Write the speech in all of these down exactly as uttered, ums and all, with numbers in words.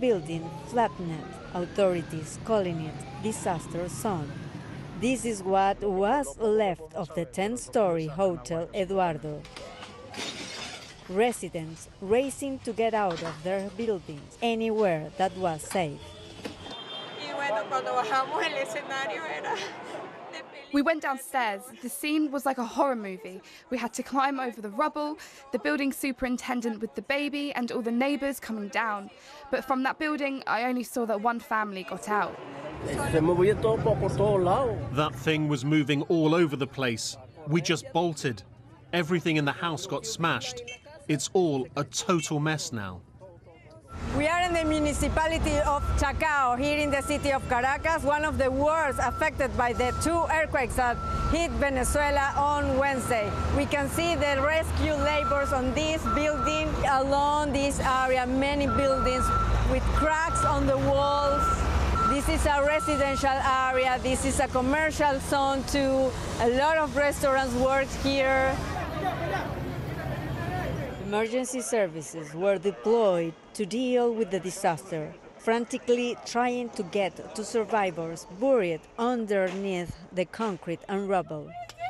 building flattened, authorities calling it disaster zone. This is what was left of the ten-story Hotel Eduardo. Residents racing to get out of their buildings anywhere that was safe. We went downstairs. The scene was like a horror movie. We had to climb over the rubble, the building superintendent with the baby and all the neighbours coming down. But from that building, I only saw that one family got out. That thing was moving all over the place. We just bolted. Everything in the house got smashed. It's all a total mess now. We are in the municipality of Chacao, here in the city of Caracas, one of the worst affected by the two earthquakes that hit Venezuela on Wednesday. We can see the rescue laborers on this building, along this area, many buildings with cracks on the walls. This is a residential area, this is a commercial zone too. A lot of restaurants work here. Emergency services were deployed to deal with the disaster, frantically trying to get to survivors buried underneath the concrete and rubble.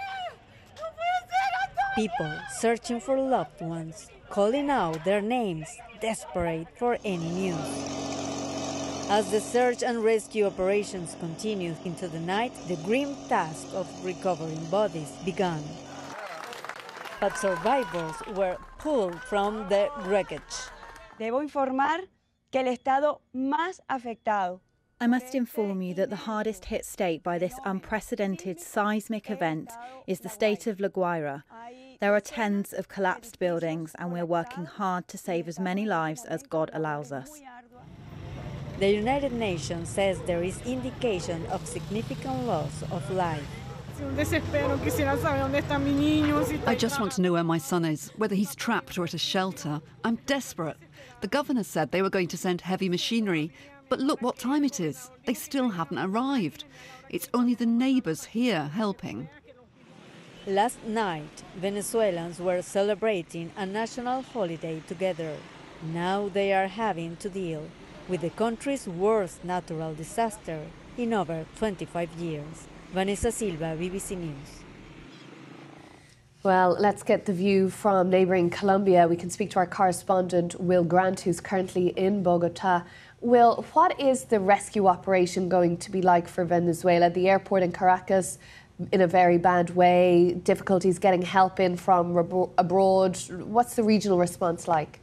People searching for loved ones, calling out their names, desperate for any news. As the search and rescue operations continued into the night, the grim task of recovering bodies began. But survivors were pulled from the wreckage. Debo informar que el estado más afectado. I must inform you that the hardest hit state by this unprecedented seismic event is the state of La Guaira. There are tens of collapsed buildings and we're working hard to save as many lives as God allows us. The United Nations says there is indication of significant loss of life. I just want to know where my son is, whether he's trapped or at a shelter. I'm desperate. The governor said they were going to send heavy machinery, but look what time it is. They still haven't arrived. It's only the neighbours here helping. Last night, Venezuelans were celebrating a national holiday together. Now they are having to deal with the country's worst natural disaster in over twenty-five years. Vanessa Silva, B B C News. Well, let's get the view from neighbouring Colombia. We can speak to our correspondent, Will Grant, who's currently in Bogota. Will, what is the rescue operation going to be like for Venezuela? The airport in Caracas in a very bad way, difficulties getting help in from abroad. What's the regional response like?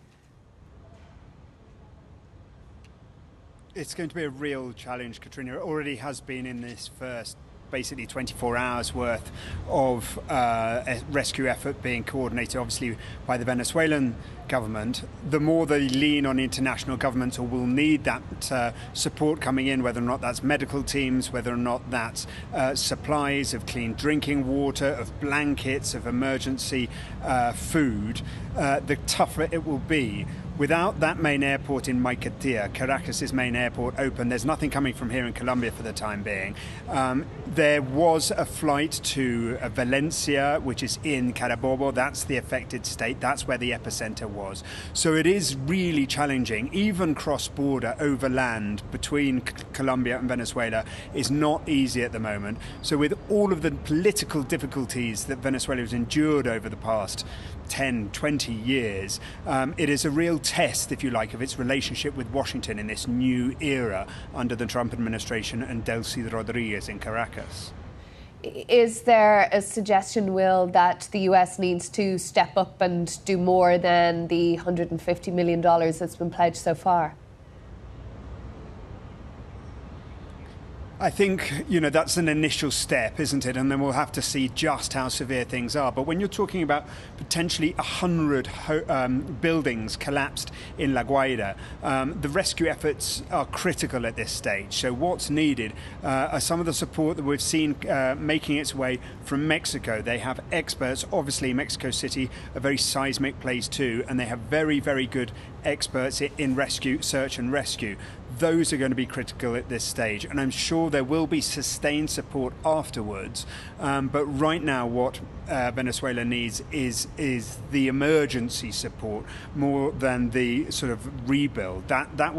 It's going to be a real challenge, Katrina. It already has been in this first basically twenty-four hours worth of uh, rescue effort being coordinated obviously by the Venezuelan government. The more they lean on international governments or will need that uh, support coming in, whether or not that's medical teams, whether or not that's uh, supplies of clean drinking water, of blankets, of emergency uh, food, uh, the tougher it will be. Without that main airport in Maiquetía, Caracas' main airport, open, there's nothing coming from here in Colombia for the time being. Um, there was a flight to uh, Valencia, which is in Carabobo. That's the affected state. That's where the epicenter was. So it is really challenging. Even cross-border, overland, between C- Colombia and Venezuela is not easy at the moment. So with all of the political difficulties that Venezuela has endured over the past ten, twenty years, um, it is a real test, if you like, of its relationship with Washington in this new era under the Trump administration and Delcy Rodriguez in Caracas. Is there a suggestion, Will, that the U S needs to step up and do more than the one hundred fifty million dollars that's been pledged so far? I think, you know, that's an initial step, isn't it? And then we'll have to see just how severe things are. But when you're talking about potentially one hundred ho- um, buildings collapsed in La Guaira, um, the rescue efforts are critical at this stage. So what's needed uh, are some of the support that we've seen uh, making its way from Mexico. They have experts, obviously Mexico City, a very seismic place too, and they have very, very good experts in rescue, search and rescue. Those are going to be critical at this stage, and I'm sure there will be sustained support afterwards. Um, but right now, what uh, Venezuela needs is is the emergency support more than the sort of rebuild. That that.